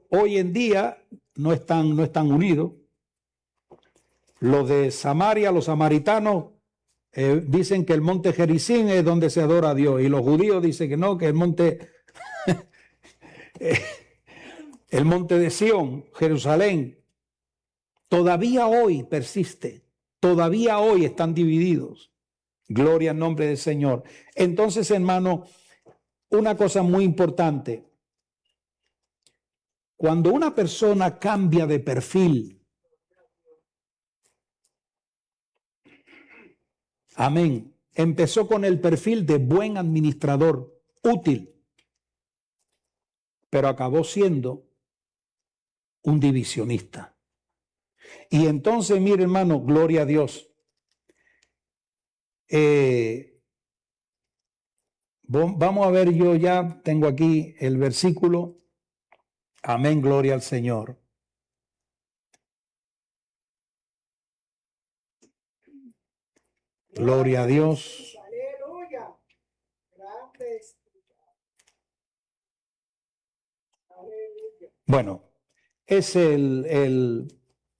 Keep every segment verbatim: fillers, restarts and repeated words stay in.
hoy en día no están, no están unidos. Los de Samaria, los samaritanos, eh, dicen que el monte Gerizim es donde se adora a Dios, y los judíos dicen que no, que el monte, el monte de Sión, Jerusalén, todavía hoy persiste, todavía hoy están divididos. Gloria al nombre del Señor. Entonces, hermano, una cosa muy importante. Cuando una persona cambia de perfil, amén, empezó con el perfil de buen administrador, útil, pero acabó siendo un divisionista. Y entonces, mire, hermano, gloria a Dios. Eh, vamos a ver, yo ya tengo aquí el versículo. Amén, gloria al Señor. Gloria a Dios. Aleluya. Bueno, es el, el,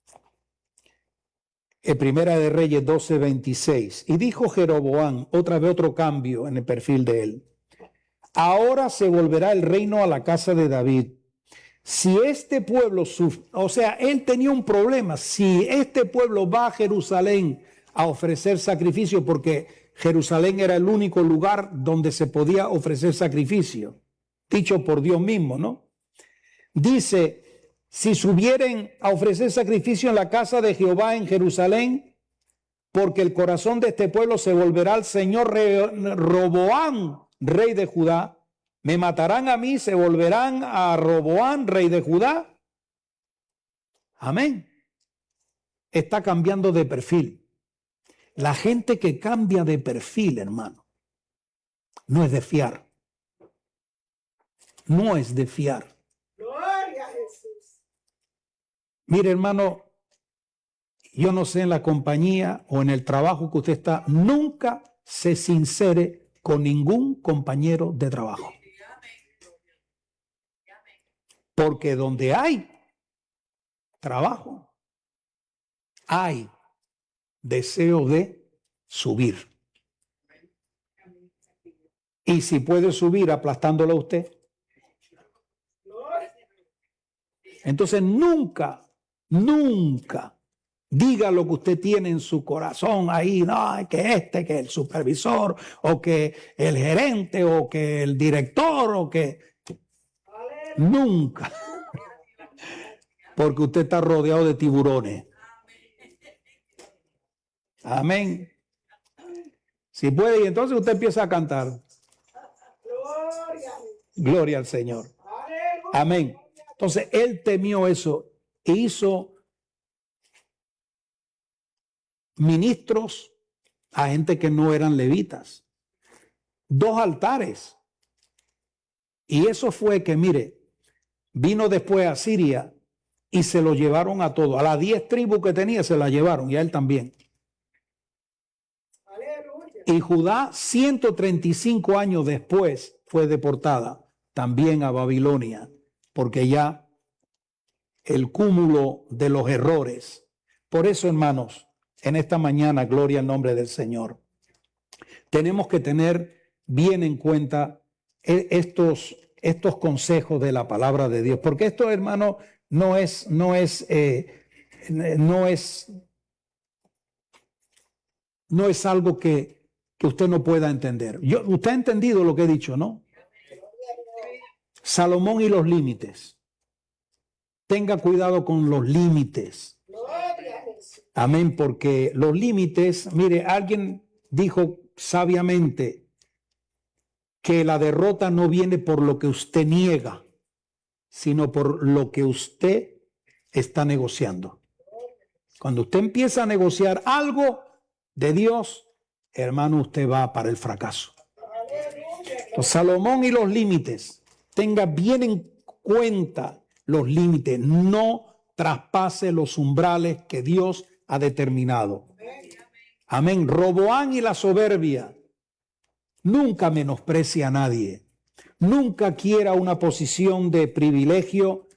el Primera de Reyes doce, veintiséis. Y dijo Jeroboam, otra vez otro cambio en el perfil de él. Ahora se volverá el reino a la casa de David. Si este pueblo, o sea, él tenía un problema. Si este pueblo va a Jerusalén a ofrecer sacrificio, porque Jerusalén era el único lugar donde se podía ofrecer sacrificio, dicho por Dios mismo, ¿no? Dice, si subieren a ofrecer sacrificio en la casa de Jehová en Jerusalén, porque el corazón de este pueblo se volverá al señor Roboam, rey de Judá, me matarán a mí, se volverán a Roboam, rey de Judá. Amén. Está cambiando de perfil. La gente que cambia de perfil, hermano, no es de fiar. No es de fiar. Gloria a Jesús. Mire, hermano, yo no sé en la compañía o en el trabajo que usted está, nunca se sincere con ningún compañero de trabajo. Porque donde hay trabajo, hay deseo de subir. Y si puede subir aplastándolo a usted, entonces nunca, nunca diga lo que usted tiene en su corazón ahí, no, que este, que el supervisor, o que el gerente, o que el director, o que... Nunca. Porque usted está rodeado de tiburones. Amén. Si puede, y entonces usted empieza a cantar. Gloria, Gloria al Señor. aleluya. Amén. Entonces él temió eso e hizo ministros a gente que no eran levitas. Dos altares. Y eso fue que, mire, vino después a Siria y se lo llevaron a todos. A las diez tribus que tenía se la llevaron y a él también. Aleluya. Y Judá, ciento treinta y cinco años después, fue deportada también a Babilonia, porque ya el cúmulo de los errores. Por eso, hermanos, en esta mañana, gloria al nombre del Señor, tenemos que tener bien en cuenta estos, estos consejos de la palabra de Dios, porque esto, hermano, no es, no es, eh, no es, no es algo que, que usted no pueda entender. Yo, usted ha entendido lo que he dicho, ¿no? Salomón y los límites. Tenga cuidado con los límites. Amén, porque los límites, mire, alguien dijo sabiamente que la derrota no viene por lo que usted niega, sino por lo que usted está negociando. Cuando usted empieza a negociar algo de Dios, hermano, usted va para el fracaso. Entonces, Salomón y los límites, tenga bien en cuenta los límites, no traspase los umbrales que Dios ha determinado. Amén. Roboam y la soberbia. Nunca menosprecie a nadie. Nunca quiera una posición de privilegio